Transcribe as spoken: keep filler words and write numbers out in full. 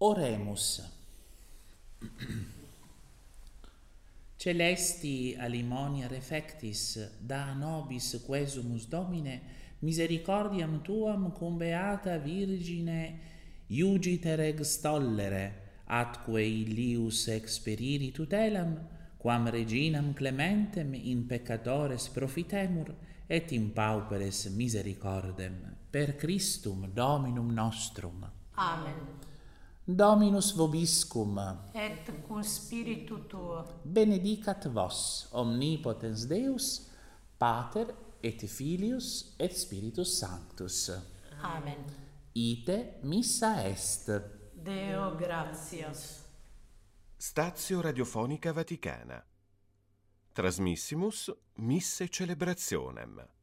Oremus. Celesti alimonia refectis, da nobis quesumus Domine, misericordiam tuam cum beata Virgine iugiter extollere, atque illius experiri tutelam, quam reginam clementem in peccatores profitemur, et in pauperes misericordem, per Christum Dominum nostrum. Amen. Dominus vobiscum, Et cum spiritu tuo, benedicat vos, omnipotens Deus, Pater et Filius et Spiritus Sanctus. Amen. Ite missa est. Deo gratias. Stazio Radiofonica Vaticana. Trasmissimus Misse Celebrationem.